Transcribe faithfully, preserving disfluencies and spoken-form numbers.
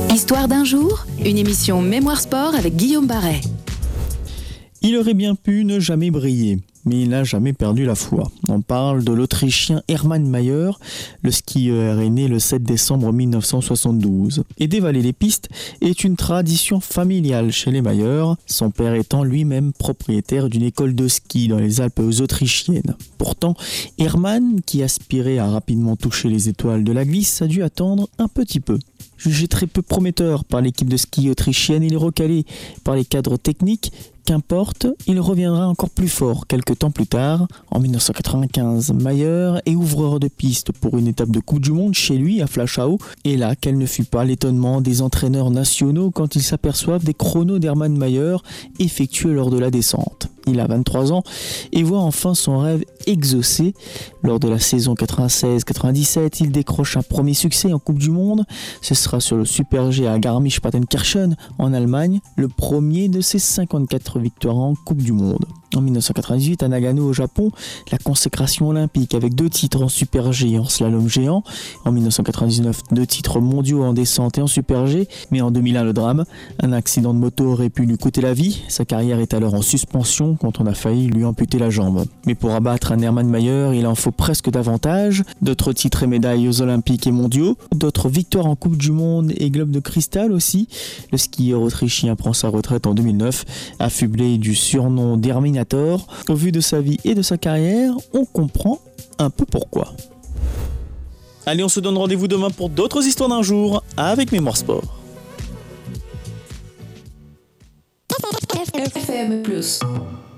Histoire d'un jour, une émission Mémoire Sport avec Guillaume Barret. Il aurait bien pu ne jamais briller, mais il n'a jamais perdu la foi. On parle de l'Autrichien Hermann Maier. Le skieur est né le sept décembre mille neuf cent soixante-douze. Et dévaler les pistes est une tradition familiale chez les Maier, son père étant lui-même propriétaire d'une école de ski dans les Alpes autrichiennes. Pourtant, Hermann, qui aspirait à rapidement toucher les étoiles de la glisse, a dû attendre un petit peu. Jugé très peu prometteur par l'équipe de ski autrichienne, il est recalé par les cadres techniques. Qu'importe, il reviendra encore plus fort quelques temps plus tard. En mille neuf cent quatre-vingt-quinze, Maier est ouvreur de piste pour une étape de Coupe du Monde chez lui à Flachau. Et là, quel ne fut pas l'étonnement des entraîneurs nationaux quand ils s'aperçoivent des chronos d'Hermann Maier effectués lors de la descente. Il a vingt-trois ans et voit enfin son rêve exaucé. Lors de la saison quatre-vingt-seize quatre-vingt-dix-sept, il décroche un premier succès en Coupe du Monde. Ce sera sur le Super G à Garmisch-Partenkirchen en Allemagne, le premier de ses cinquante-quatre victoires en Coupe du Monde. En mille neuf cent quatre-vingt-dix-huit, à Nagano au Japon, la consécration olympique avec deux titres en Super G et en slalom géant. En mille neuf cent quatre-vingt-dix-neuf, deux titres mondiaux en descente et en Super G. Mais en deux mille un, le drame. Un accident de moto aurait pu lui coûter la vie. Sa carrière est alors en suspension quand on a failli lui amputer la jambe. Mais pour abattre un Hermann Maier, il en faut presque davantage. D'autres titres et médailles aux Olympiques et mondiaux. D'autres victoires en Coupe du Monde et Globe de cristal aussi. Le skieur autrichien prend sa retraite en deux mille neuf, affublé du surnom d'Herminator. Au vu de sa vie et de sa carrière, on comprend un peu pourquoi. Allez, on se donne rendez-vous demain pour d'autres histoires d'un jour avec Mémoire Sport. F M plus.